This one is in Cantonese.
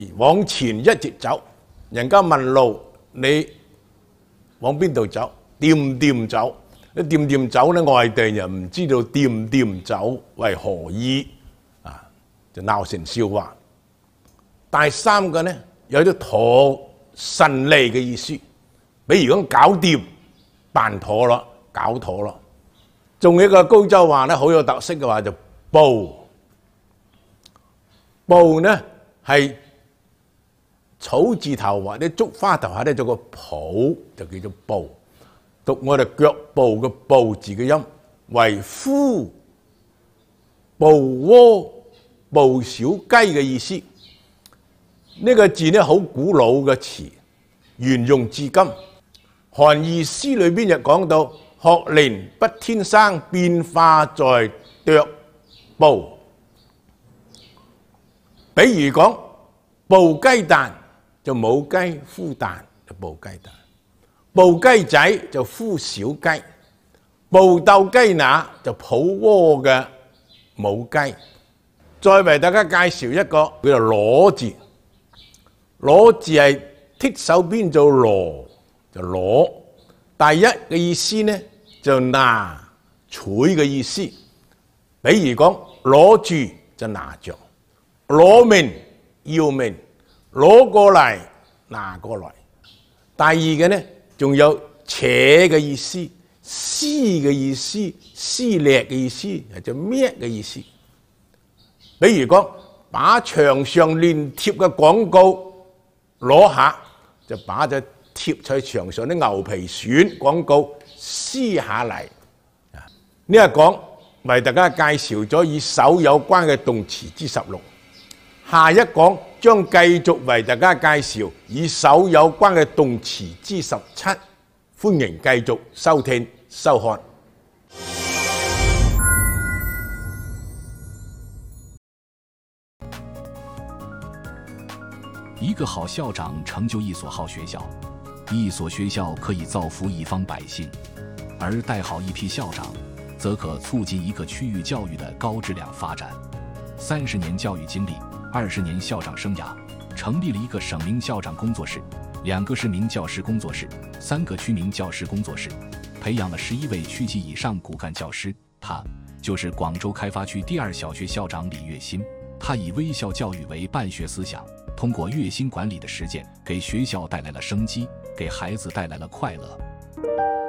往前一直走，人家問路，你往邊度走？掂唔掂走？你掂唔掂走咧？外地人唔知道掂唔掂走為何意啊，就鬧成笑話。第三個呢，有啲妥順利嘅意思，比如講搞掂、辦妥咯、搞妥咯。仲有一個高州話咧，好有特色嘅話就報。報呢係草字頭或者竹花頭下咧做個譜，就叫做報。讀我哋腳部嘅步字嘅音，為夫、報窩、報小雞嘅意思。呢個字呢好古老嘅詞，沿用至今。韓愈詩裏邊就講到：學齡不天生，變化在踱步。比如講，報雞蛋就母雞孵蛋，就報雞蛋；報雞仔就孵小雞；報鬥雞乸就抱窩嘅母雞。再為大家介紹一個叫做攞字，攞字係剔手邊做羅，就攞。第一嘅意思呢就拿取嘅意思，比如講攞住就拿着。攞命要命，攞過嚟拿過來。第二嘅呢，仲有扯嘅意思、撕嘅意思、撕裂嘅意思，或者搣嘅意思。比如講，把牆上亂貼嘅廣告攞下，就把隻貼喺牆上啲牛皮癬廣告撕下嚟。呢一講為大家介紹咗與手有關嘅動詞之16。下一講將繼續為大家介紹與手有關嘅動詞之17，歡迎繼續收聽收看。 一个好校长成就一所好学校，一所学校可以造福一方百姓，而带好一批校长，则可促进一个区域教育的高质量发展。30年教育经历，20年校长生涯，成立了一个省名校长工作室，2个市民教师工作室，3个区民教师工作室，培养了11位区级以上骨干教师。他就是广州开发区第2小学校长李月新。他以微校教育为办学思想，通过月薪管理的实践，给学校带来了生机，给孩子带来了快乐。